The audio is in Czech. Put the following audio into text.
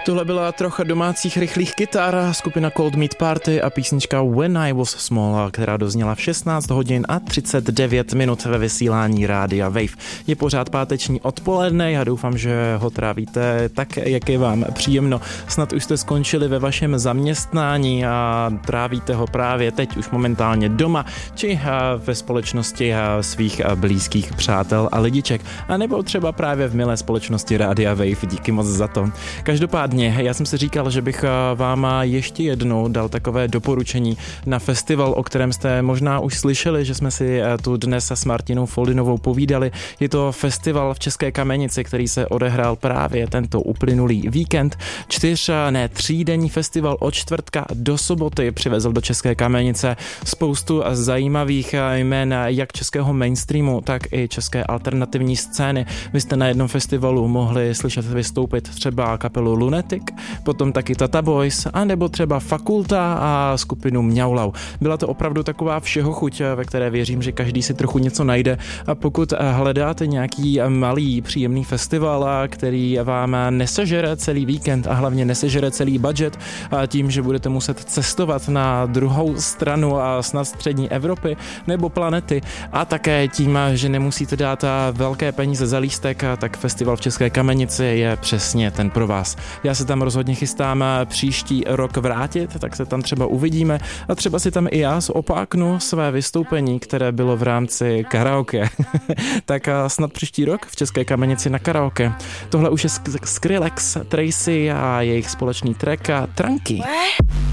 Tohle byla trocha domácích rychlých kytar, skupina Cold Meat Party a písnička When I Was Small, která dozněla v 16 hodin a 39 minut ve vysílání Rádia Wave. Je pořád páteční odpoledne, já doufám, že ho trávíte tak, jak je vám příjemno. Snad už jste skončili ve vašem zaměstnání a trávíte ho právě teď už momentálně doma, či ve společnosti svých blízkých přátel a lidiček, a nebo třeba právě v milé společnosti Rádia Wave. Díky moc za to. Každopádně já jsem si říkal, že bych vám ještě jednou dal takové doporučení na festival, o kterém jste možná už slyšeli, že jsme si tu dnes s Martinou Foldinovou povídali. Je to festival v České Kamenici, který se odehrál právě tento uplynulý víkend. 3denní festival od čtvrtka do soboty přivezl do České Kamenice spoustu zajímavých jmén jak českého mainstreamu, tak i české alternativní scény. Vy jste na jednom festivalu mohli slyšet vystoupit třeba kapelu Lunatic, potom taky Tata Boys, anebo třeba Fakulta a skupinu Mňaulau. Byla to opravdu taková všehochuť, ve které věřím, že každý si trochu něco najde, a pokud hledáte nějaký malý příjemný festival, který vám nesežere celý víkend a hlavně nesežere celý budget tím, že budete muset cestovat na druhou stranu a snad střední Evropy nebo planety, a také tím, že nemusíte dát velké peníze za lístek, tak festival v České Kamenici je přesně ten pro vás. Já se tam rozhodně chystám příští rok vrátit, tak se tam třeba uvidíme a třeba si tam i já zopáknu své vystoupení, které bylo v rámci karaoke. Tak snad příští rok v České Kamenici na karaoke. Tohle už je Skrillex, Tracy a jejich společný track Tranky.